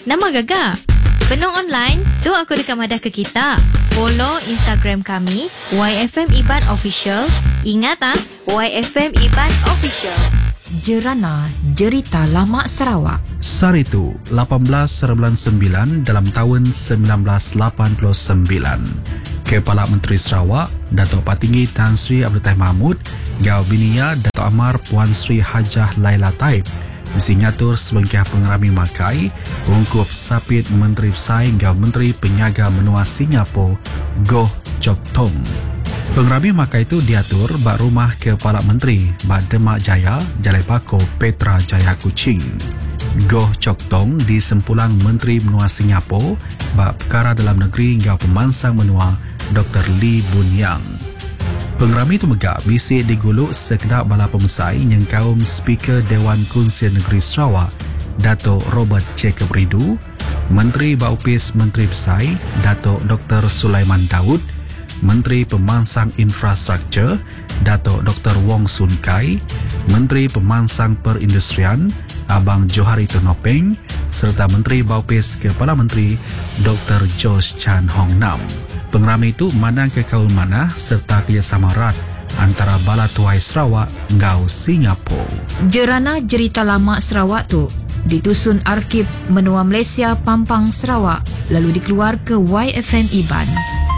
Nama Gaga. Penong online, tu aku dekat madah ke kita. Follow Instagram kami, YFM Iban Official. Ingat YFM Iban Official. Jerana Jerita Lama Sarawak. Saritu 18/9 dalam tahun 1989. Kepala Menteri Sarawak Datuk Patinggi Tan Sri Abdul Tahir Mahmud Gau Binia Datuk Amar Puan Sri Hajah Laila Taib disinyatur sebengkah pengerami makai ungkup sapit Menteri Pesaing Gau Menteri Penyaga Menua Singapura Goh Chok Tong. Pengerami makai itu diatur bak rumah Kepala Menteri bak Demak Jaya, Jalai Bako, Petra Jaya Kuching. Goh Chok Tong di sempulang Menteri Menua Singapura bak perkara dalam negeri Gau Pemansang Menua Dr. Lee Boon Yang. Pengerami itu megak bisik diguluk sekedar bala pemesai yang kaum Speaker Dewan Kongsian Negeri Sarawak Datuk Robert Jacob Ridu, Menteri Baupis Menteri Pesai Datuk Dr. Sulaiman Daud, Menteri Pemansang Infrastruktur Datuk Dr. Wong Sun Kai, Menteri Pemansang Perindustrian Abang Johari Tonopeng serta Menteri Baupis Kepala Menteri Dr. Josh Chan Hong Nam. Pengerami itu mandang ke kaul manah serta kerjasama erat antara Bala Tuai Sarawak Gau Singapura. Jerana Jerita Lama Sarawak tu ditusun Arkib Menua Malaysia Pampang Sarawak lalu dikeluar ke YFM Iban.